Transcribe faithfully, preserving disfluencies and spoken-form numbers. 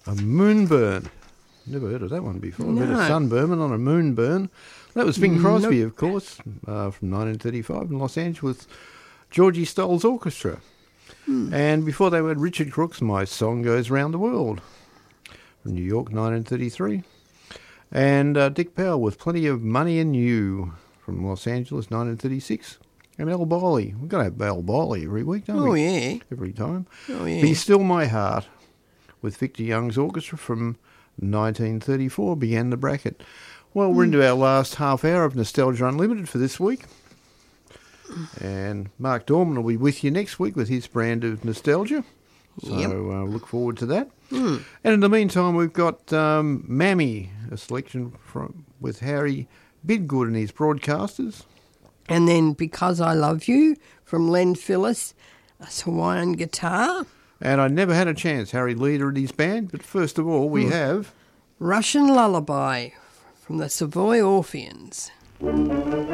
A moonburn. Never heard of that one before. No. I've heard of sunburn, but not a moonburn. That was Bing Crosby, Nope. of course, uh, from nineteen thirty-five in Los Angeles, Georgie Stoll's orchestra. Hmm. And before they were Richard Crooks, My Song Goes Round the World, from New York, nineteen thirty-three. And uh, Dick Powell with Plenty of Money in You, from Los Angeles, nineteen thirty-six. And Al Boley. We've got to have Al Boley every week, don't Oh, we? yeah. Every time. Oh, yeah. Be Still My Heart, with Victor Young's orchestra, from nineteen thirty-four, began the bracket. Well, we're into our last half hour of Nostalgia Unlimited for this week. And Mark Dorman will be with you next week with his brand of nostalgia. So Yep. uh, look forward to that. Mm. And in the meantime, we've got um, Mammy, a selection from with Harry Bidgood and his broadcasters. And then Because I Love You from Len Phillis, a Hawaiian guitar. And I never had a chance, Harry Leader and his band. But first of all, we Mm. have... Russian Lullaby from the Savoy Orpheans.